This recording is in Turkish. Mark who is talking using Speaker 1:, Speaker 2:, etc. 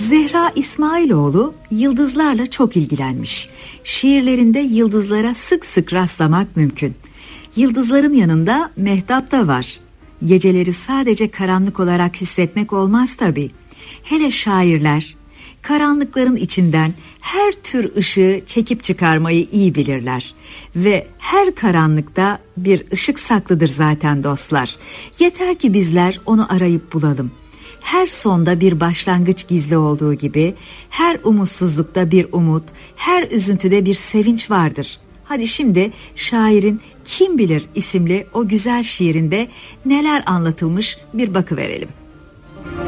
Speaker 1: Zehra İsmailoğlu yıldızlarla çok ilgilenmiş. Şiirlerinde yıldızlara sık sık rastlamak mümkün. Yıldızların yanında mehtap da var. Geceleri sadece karanlık olarak hissetmek olmaz tabii. Hele şairler karanlıkların içinden her tür ışığı çekip çıkarmayı iyi bilirler. Ve her karanlıkta bir ışık saklıdır zaten dostlar. Yeter ki bizler onu arayıp bulalım. Her sonda bir başlangıç gizli olduğu gibi, her umutsuzlukta bir umut, her üzüntüde bir sevinç vardır. Hadi şimdi şairin Kim Bilir isimli o güzel şiirinde neler anlatılmış bir bakıverelim.